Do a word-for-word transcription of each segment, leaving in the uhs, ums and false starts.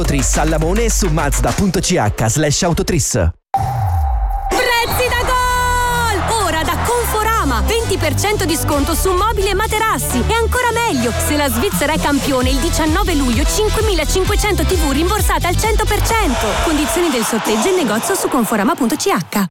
Tris a Lamone e su mazda.ch slash autotris. Prezzi da gol! Ora da Conforama, venti per cento di sconto su mobili e materassi. E ancora meglio, se la Svizzera è campione il diciannove luglio cinquemilacinquecento tivù rimborsate al cento per cento. Condizioni del sorteggio in negozio su conforama.ch.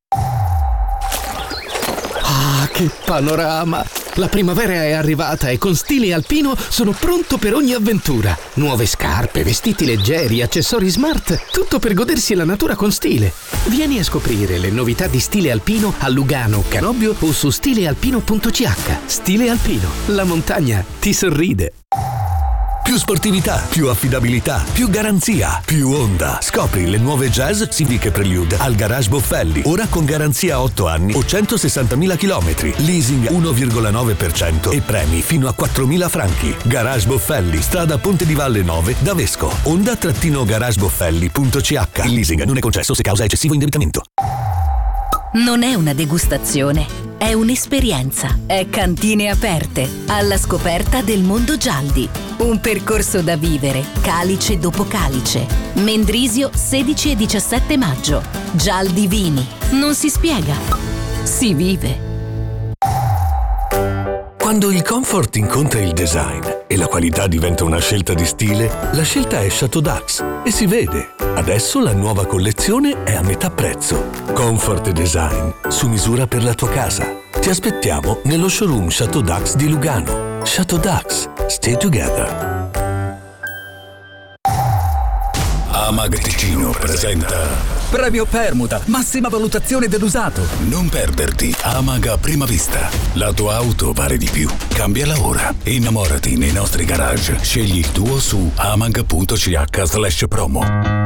Ah, che panorama! La primavera è arrivata e con Stile Alpino sono pronto per ogni avventura. Nuove scarpe, vestiti leggeri, accessori smart, tutto per godersi la natura con stile. Vieni a scoprire le novità di Stile Alpino a Lugano, Canobbio o su stile alpino punto c h. Stile Alpino, la montagna ti sorride. Più sportività, più affidabilità, più garanzia, più Honda. Scopri le nuove Jazz, Civic e Prelude al Garage Boffelli. Ora con garanzia otto anni o centosessantamila chilometri. Leasing uno virgola nove per cento e premi fino a quattromila franchi. Garage Boffelli, strada Ponte di Valle nove, Davesco. Honda-garageboffelli punto c h. Il leasing non è concesso se causa eccessivo indebitamento. Non è una degustazione, è un'esperienza. È Cantine Aperte, alla scoperta del mondo Gialdi. Un percorso da vivere, calice dopo calice. Mendrisio sedici e diciassette maggio. Gialdi Vini. Non si spiega, si vive. Quando il comfort incontra il design e la qualità diventa una scelta di stile, la scelta è Chateau Dax e si vede. Adesso la nuova collezione è a metà prezzo. Comfort e design su misura per la tua casa. Ti aspettiamo nello showroom Chateau Dax di Lugano. Chateau Dax. Stay together. Amag Ticino presenta Premio Permuta, massima valutazione dell'usato. Non perderti Amag a prima vista. La tua auto vale di più. Cambiala ora. Innamorati nei nostri garage. Scegli il tuo su amag punto c h slash promo.